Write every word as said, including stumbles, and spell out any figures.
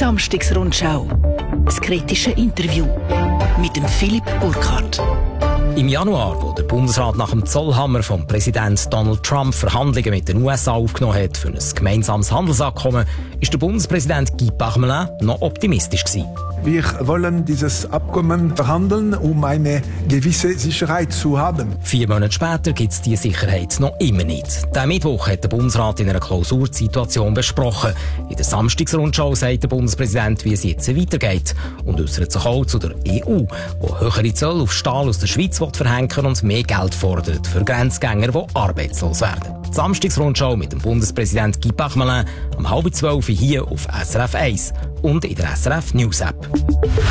Samstagsrundschau. Das kritische Interview mit dem Philipp Burkhardt. Im Januar, wo der Bundesrat nach dem Zollhammer vom Präsident Donald Trump Verhandlungen mit den U S A aufgenommen hat für ein gemeinsames Handelsabkommen, ist der Bundespräsident Guy Parmelin noch optimistisch gewesen. Wir wollen dieses Abkommen verhandeln, um eine gewisse Sicherheit zu haben. Vier Monate später gibt es diese Sicherheit noch immer nicht. Diesen Mittwoch hat der Bundesrat in einer Klausursituation besprochen. In der Samstagsrundschau sagt der Bundespräsident, wie es jetzt weitergeht. Und äußert sich auch zu der E U, die höhere Zölle auf Stahl aus der Schweiz verhängen und mehr Geld fordert für Grenzgänger, die arbeitslos werden. Die Samstagsrundschau mit dem Bundespräsident Guy Parmelin um halb zwölf hier auf S R F eins und in der S R F News App.